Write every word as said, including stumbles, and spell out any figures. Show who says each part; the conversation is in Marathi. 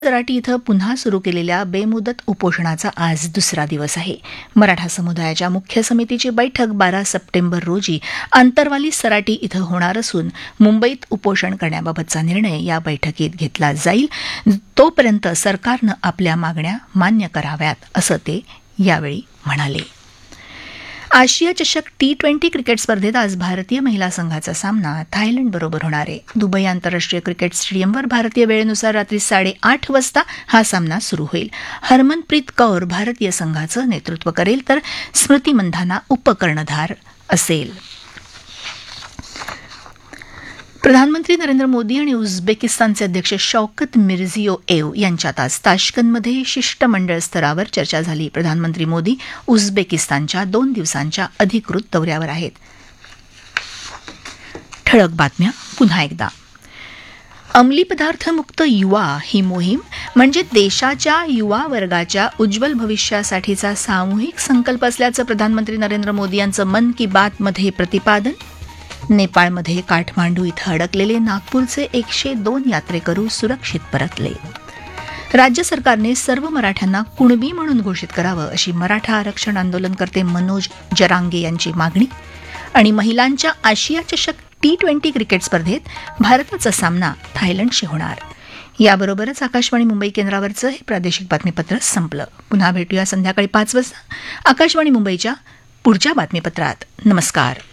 Speaker 1: सराटी इथं पुन्हा सुरू केलेल्या बेमुदत उपोषणाचा आज दुसरा दिवस आहे. मराठा समुदायाच्या मुख्य समितीची बैठक बारा सप्टेंबर रोजी आंतरवाली सराटी इथं होणार असून मुंबईत उपोषण करण्याबाबतचा निर्णय या बैठकीत घेतला जाईल. तोपर्यंत सरकारनं आपल्या मागण्या मान्य कराव्यात असं ते यावेळी म्हणाले. आशिया चषक टी ट्वेंटी क्रिकेट स्पर्धेत आज भारतीय महिला संघाचा सामना थायलंडबरोबर होणार आहे. दुबई आंतरराष्ट्रीय क्रिकेट स्टेडियमवर भारतीय वेळेनुसार रात्री साडेआठ वाजता हा सामना सुरू होईल. हरमनप्रीत कौर भारतीय संघाचं नेतृत्व करेल तर स्मृती मंधाना उपकर्णधार असेल. प्रधानमंत्री नरेंद्र मोदी आणि उझबेकिस्तानचे अध्यक्ष शौकत मिर्झियोयेव यांच्यात आज ताश्कंदमध्ये शिष्टमंडळ स्तरावर चर्चा झाली. प्रधानमंत्री मोदी उझबेकिस्तानच्या दोन दिवसांच्या अधिकृत दौऱ्यावर आहेत. ठळक बातम्या पुन्हा एकदा. अंमली पदार्थमुक्त युवा ही मोहीम म्हणजे देशाच्या युवा वर्गाच्या उज्ज्वल भविष्यासाठीचा सामूहिक संकल्प असल्याचं प्रधानमंत्री नरेंद्र मोदी यांचं मन की बातमध्ये प्रतिपादन. नेपाळमध्ये काठमांडू इथं अडकलेले नागपूरचे एकशे दोन यात्रेकरू सुरक्षित परतले. राज्य सरकारने सर्व मराठ्यांना कुणबी म्हणून घोषित करावं अशी मराठा आरक्षण आंदोलनकर्ते मनोज जरांगे यांची मागणी. आणि महिलांच्या आशिया चषक टी ट्वेंटी क्रिकेट स्पर्धेत भारताचा सामना थायलंडशी होणार. याबरोबरच आकाशवाणी मुंबई केंद्रावरचं हे प्रादेशिक बातमीपत्र संपलं. पुन्हा भेटूया संध्याकाळी पाच वाजता आकाशवाणी मुंबईच्या पुढच्या बातमीपत्रात. नमस्कार.